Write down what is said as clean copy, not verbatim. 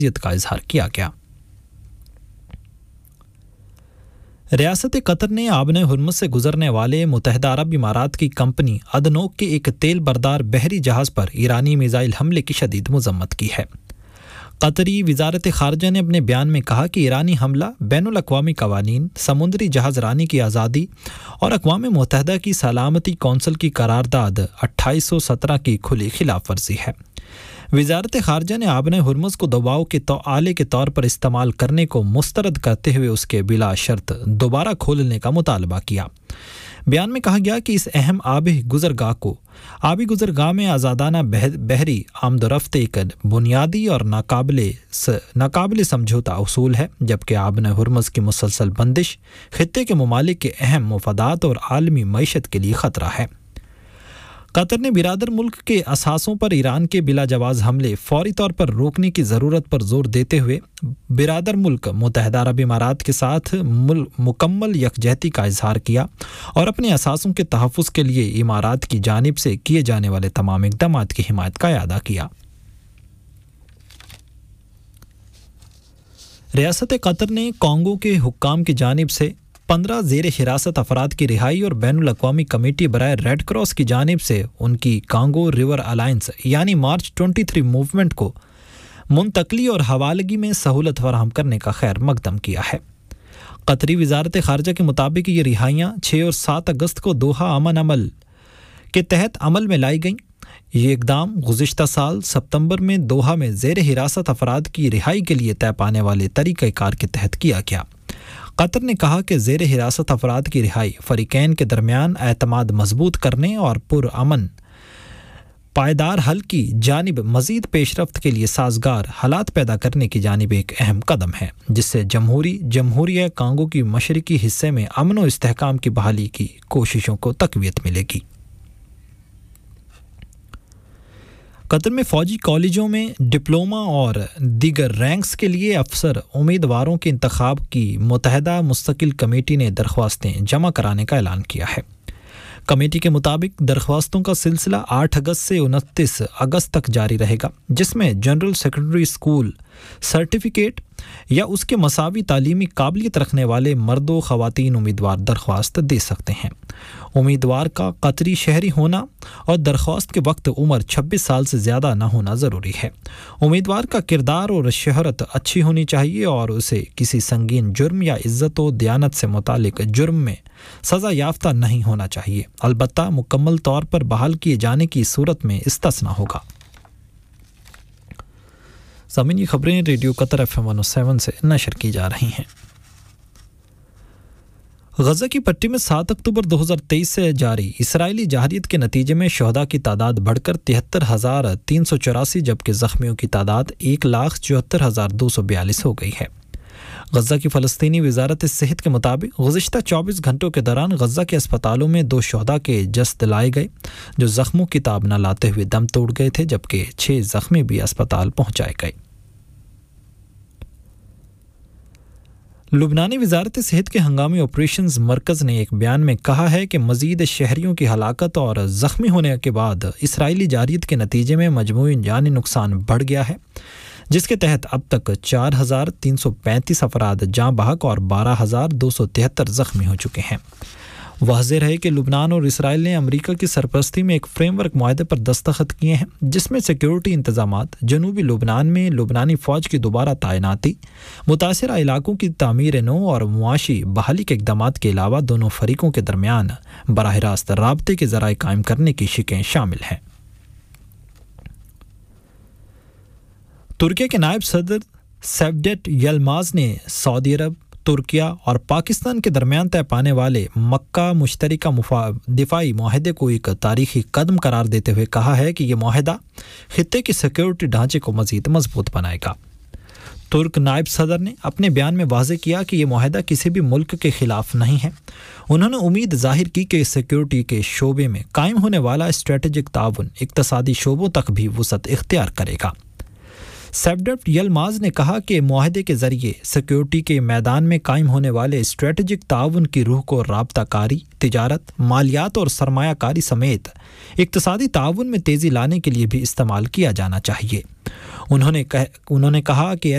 का इजहार किया गया। रियासत कतर ने आबने हुर्मुज़ से गुजरने वाले मुत्तहिदा अरब इमारात की कंपनी अदनोक के एक तेल बरदार बहरी जहाज पर ईरानी मिसाइल हमले की शदीद मजम्मत की है। कतरी वजारत खारजा ने अपने बयान में कहा कि ईरानी हमला बैनुल अक़वामी कवानीन, समुद्री जहाज रानी की आज़ादी और अक़वाम मुत्तहिदा की सलामती कौंसिल की करारदाद 2817 की खुली खिलाफ वर्जी है। वजारत खारजा ने आबने हुर्मुज़ को दबाव के आले के तौर पर इस्तेमाल करने को मुस्तरद करते हुए उसके बिला शर्त दोबारा खोलने का मुतालबा किया। बयान में कहा गया कि इस अहम आबी गुजरगाह में आज़ादाना बहरी आमदोरफ्त एक बुनियादी और नाकाबिल समझौता उसूल है, जबकि आबने हुर्मुज़ की मुसलसल बंदिश खित्ते के ममालिक के अहम मफादात और आलमी मईशत के लिए ख़तरा है। कतर ने बिरादर मुल्क के असासों पर ईरान के बिला जवाज़ हमले फौरी तौर पर रोकने की ज़रूरत पर जोर देते हुए बिरादर मुल्क मुत्तहिदा अरब इमारात के साथ मुकम्मल यकजहती का इजहार किया और अपने असासों के तहफ़्फ़ुज़ के लिए इमारात की जानिब से किए जाने वाले तमाम इक़दामात की हिमायत का इआदा किया। रियासत कतर ने कॉन्गो के हुक्काम की जानिब से 15 ज़ेर हिरासत अफराद की रिहाई और बैनुल अक़वामी कमेटी बराए रेड क्रॉस की जानिब से उनकी कांगो रिवर अलायंस यानी मार्च 23 मूवमेंट को मुंतकली और हवालगी में सहूलत फराहम करने का खैर मकदम किया है। कतरी वजारत खारजा के मुताबिक ये रिहाइयाँ 6 और 7 अगस्त को दोहा अमन अमल के तहत अमल में लाई गईं। ये इक़दाम गुज़िश्ता साल सितंबर में दोहा में ज़ेर हिरासत अफराद की रिहाई के लिए तय पाने वाले तरीक़ाकार के तहत किया गया। कतर ने कहा कि ज़ेर हिरासत अफराद की रिहाई फ़रीक़ैन के दरमियान एतमाद मजबूत करने और पुरअमन पायदार हल की जानिब मज़ीद पेशरफ्त के लिए साजगार हालात पैदा करने की जानिब एक अहम कदम है, जिससे जमहूरिया कांगो की मशरकी हिस्से में अमन व इस्तेहकाम की बहाली की कोशिशों को तक़वियत मिलेगी। कतर में फ़ौजी कॉलेजों में डिप्लोमा और दीगर रैंक्स के लिए अफसर उम्मीदवारों के इंतखाब की मुत्तहिदा मुस्तकिल कमेटी ने दरख्वास्तें जमा कराने का ऐलान किया है। कमेटी के मुताबिक दरख्वास्तों का सिलसिला 8 अगस्त से 29 अगस्त तक जारी रहेगा, जिसमें जनरल सेकेंडरी स्कूल सर्टिफिकेट या उसके मसावी तालीमी काबिलियत रखने वाले मर्दों ख़वातीन उम्मीदवार दरख्वास्त दे सकते हैं। उम्मीदवार का कतरी शहरी होना और दरख्वास्त के वक्त उम्र 26 साल से ज़्यादा न होना ज़रूरी है। उम्मीदवार का किरदार और शहरत अच्छी होनी चाहिए और उसे किसी संगीन जुर्म या इज़्ज़त व दियानत से मुतालिक जुर्म में सज़ा याफ्ता नहीं होना चाहिए। अलबत्ता मुकम्मल तौर पर बहाल किए जाने की सूरत में इस्तिस्ना होगा। ज़मीन की खबरें रेडियो कतर FM 107 से नशर की जा रही हैं। गज़ा की पट्टी में 7 अक्टूबर 2023 से जारी इसराइली जहारियत के नतीजे में शहदा की तादाद बढ़कर 73,384 जबकि ज़ख्मियों की तादाद 1,74,242 हो गई है। गज़ा की फ़लस्तीनी वज़ारत सेहत के मुताबिक गुज़िश्ता 24 घंटों के दौरान गज़ा के अस्पतालों में 2 शहदा के जस्त लाए गए जो ज़ख्मों की ताब न लाते हुए दम तोड़ गए थे, जबकि 6 ज़ख्मी भी अस्पताल पहुँचाए गए। लुबनानी वज़ारत सेहत के हंगामी ऑपरेशंस मरकज़ ने एक बयान में कहा है कि मज़ीद शहरियों की हलाकत और ज़ख्मी होने के बाद इसराइली जारियत के नतीजे में मजमूई जानी नुकसान बढ़ गया है, जिसके तहत अब तक 4,335 अफराद जाँ बहक और 12,273 ज़ख्मी हो चुके हैं। वाज़ेह रहे कि लुबनान और इसराइल ने अमेरिका की सरपरस्ती में एक फ्रेमवर्क मुआहदे पर दस्तखत किए हैं, जिसमें सिक्योरिटी इंतजामात, जनूबी लुबनान में लुबनानी फ़ौज की दोबारा तैनाती, मुतासिरा इलाकों की तामीर नो और मुआशी बहाली के इक़दामात के अलावा दोनों फरीकों के दरमियान बराह रास्त राबते के ज़राए कायम करने की शिकें शामिल हैं। तुर्की के नायब सदर सेवडेट यलमाज ने सऊदी अरब, तुर्किया और पाकिस्तान के दरमियान तय पाने वाले मक्का मुश्तरका दिफाई मुआहदे को एक तारीखी कदम करार देते हुए कहा है कि यह मुआहदा खित्ते के सिक्योरिटी ढांचे को मज़ीद मजबूत बनाएगा। तुर्क नायब सदर ने अपने बयान में वाज़ेह किया कि यह मुआहदा किसी भी मुल्क के खिलाफ नहीं है। उन्होंने उम्मीद जाहिर की कि सिक्योरिटी के शोबे में कायम होने वाला स्ट्रेटेजिक ताउन इक़्तिसादी शोबों तक भी वसअत इख्तियार करेगा। सेवडेट यलमाज ने कहा कि मुआहदे के ज़रिए सिक्योरिटी के मैदान में कायम होने वाले स्ट्रेटेजिक ताउन की रूह को राब्ताकारी, तिजारत, मालियात और सरमायाकारी समेत इक़्तिसादी ताउन में तेज़ी लाने के लिए भी इस्तेमाल किया जाना चाहिए। उन्होंने कहा कि